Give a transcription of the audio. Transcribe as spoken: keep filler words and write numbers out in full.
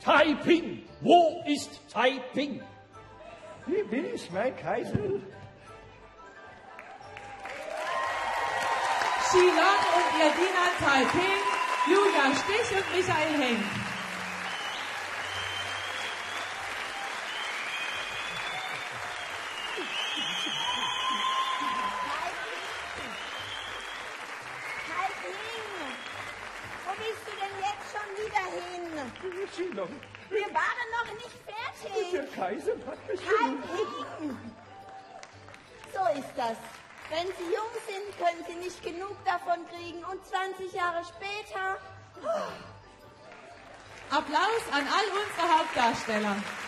Taiping. Wo ist Taiping? Wie bin ich, mein Kaiser? Shilong und ihr Diener Taiping, Julia Stich und Michael Henk. Shilong. Wir waren noch nicht fertig. Der Kaiser hat mich Taiping. So ist das. Wenn Sie jung sind, können Sie nicht genug davon kriegen. Und zwanzig Jahre später... Applaus an all unsere Hauptdarsteller.